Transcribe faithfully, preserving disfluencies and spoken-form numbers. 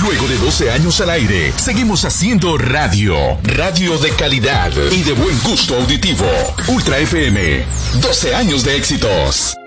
Luego de doce años al aire, seguimos haciendo radio. Radio de calidad y de buen gusto auditivo. Ultra F M. doce años de éxitos.